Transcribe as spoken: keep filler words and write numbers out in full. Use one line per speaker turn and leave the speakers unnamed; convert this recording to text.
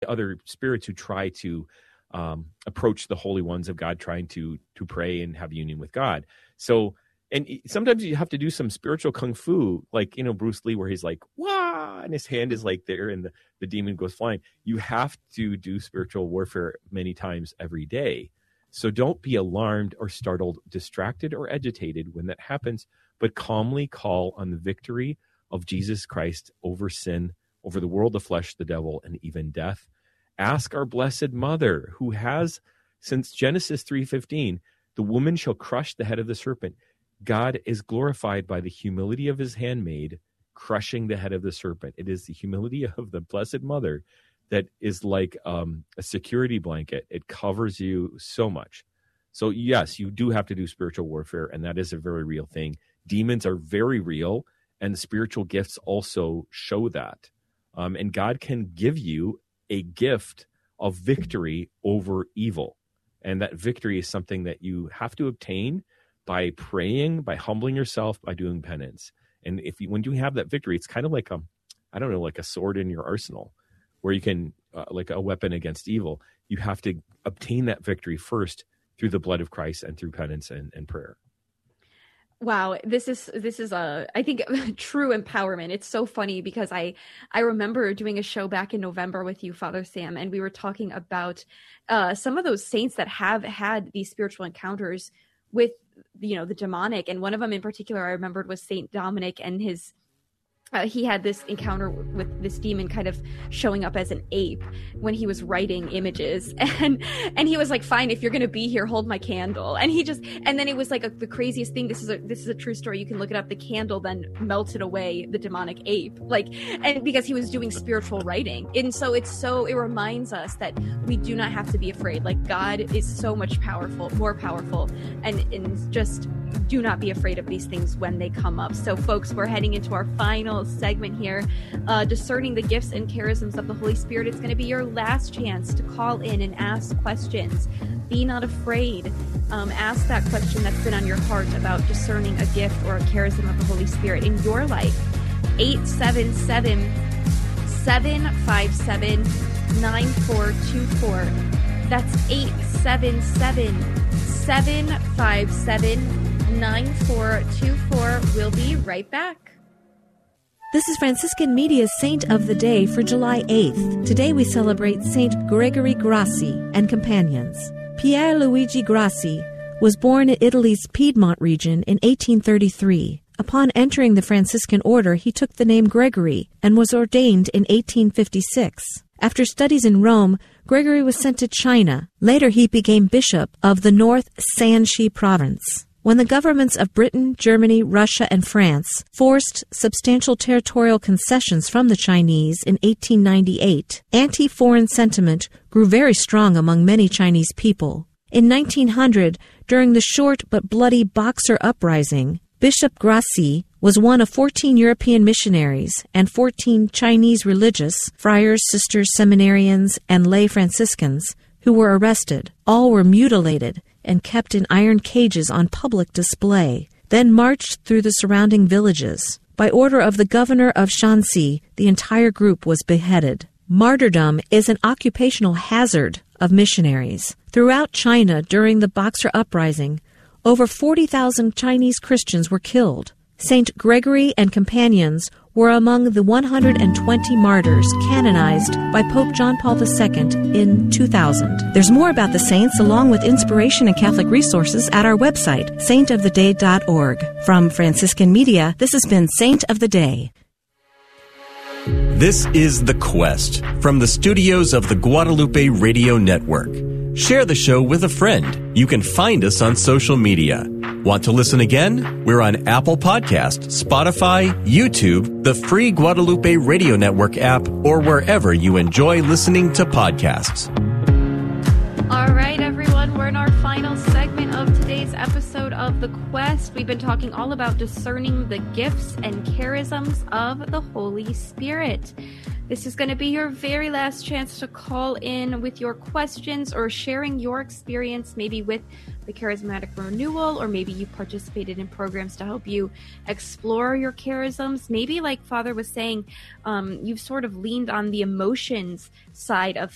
other spirits who try to um, approach the holy ones of God, trying to to pray and have union with God. So, and sometimes you have to do some spiritual kung fu, like, you know, Bruce Lee, where he's like, wah, and his hand is like there and the, the demon goes flying. You have to do spiritual warfare many times every day. So don't be alarmed or startled, distracted or agitated when that happens, but calmly call on the victory of Jesus Christ over sin, over the world, the flesh, the devil, and even death. Ask our Blessed Mother, who has, since Genesis three fifteen, the woman shall crush the head of the serpent. God is glorified by the humility of his handmaid, crushing the head of the serpent. It is the humility of the Blessed Mother that is like um, a security blanket. It covers you so much. So yes, you do have to do spiritual warfare, and that is a very real thing. Demons are very real, and the spiritual gifts also show that. Um, and God can give you a gift of victory over evil. And that victory is something that you have to obtain by praying, by humbling yourself, by doing penance. And if you, when you have that victory, it's kind of like a, I don't know, like a sword in your arsenal, where you can, uh, like a weapon against evil. You have to obtain that victory first through the blood of Christ and through penance and, and prayer.
Wow, this is this is a I think true empowerment. It's so funny because I I remember doing a show back in November with you, Father Sam, and we were talking about uh, some of those saints that have had these spiritual encounters with, you know, the demonic, and one of them in particular I remembered was Saint Dominic, and his. Uh, he had this encounter with this demon kind of showing up as an ape when he was writing images, and and he was like, fine, if you're going to be here, hold my candle. And he just, and then it was like a, the craziest thing. This is a, this is a true story. You can look it up. The candle then melted away the demonic ape, like, and because he was doing spiritual writing. And so it's so, it reminds us that we do not have to be afraid. Like, God is so much powerful, more powerful, and, and just do not be afraid of these things when they come up. So folks, we're heading into our final segment here, uh, discerning the gifts and charisms of the Holy Spirit. It's going to be your last chance to call in and ask questions. Be not afraid. Um, ask that question that's been on your heart about discerning a gift or a charism of the Holy Spirit in your life. eight seven seven, seven five seven, nine four two four. That's eight seven seven, seven five seven, nine four two four. We'll be right back.
This is Franciscan Media's Saint of the Day for July eighth. Today we celebrate Saint Gregory Grassi and companions. Pier Luigi Grassi was born in Italy's Piedmont region in eighteen thirty-three. Upon entering the Franciscan order, he took the name Gregory and was ordained in eighteen fifty-six. After studies in Rome, Gregory was sent to China. Later he became bishop of the North Shanxi province. When the governments of Britain, Germany, Russia, and France forced substantial territorial concessions from the Chinese in eighteen ninety-eight, anti-foreign sentiment grew very strong among many Chinese people. In nineteen hundred, during the short but bloody Boxer Uprising, Bishop Grassi was one of fourteen European missionaries and fourteen Chinese religious, friars, sisters, seminarians, and lay Franciscans, who were arrested. All were mutilated and kept in iron cages on public display, then marched through the surrounding villages. By order of the governor of Shanxi, the entire group was beheaded. Martyrdom is an occupational hazard of missionaries. Throughout China during the Boxer Uprising, over forty thousand Chinese Christians were killed. Saint Gregory and companions were among the one hundred twenty martyrs canonized by Pope John Paul the Second in two thousand. There's more about the saints along with inspiration and Catholic resources at our website, saint of the day dot org. From Franciscan Media, this has been Saint of the Day.
This is The Quest from the studios of the Guadalupe Radio Network. Share the show with a friend. You can find us on social media. Want to listen again? We're on Apple Podcasts, Spotify, YouTube, the free Guadalupe Radio Network app, or wherever you enjoy listening to podcasts.
All right, everyone, we're in our final segment of today's episode of The Quest. We've been talking all about discerning the gifts and charisms of the Holy Spirit. This is going to be your very last chance to call in with your questions or sharing your experience, maybe with the Charismatic Renewal, or maybe you participated in programs to help you explore your charisms. Maybe, like Father was saying, um, you've sort of leaned on the emotions side of